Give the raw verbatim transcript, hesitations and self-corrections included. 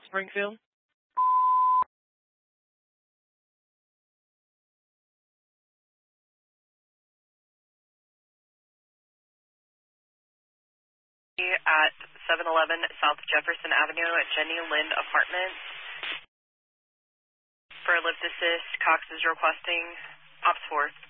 Springfield. At seven eleven South Jefferson Avenue at Jenny Lind Apartments. For a lift assist, Cox is requesting Ops four.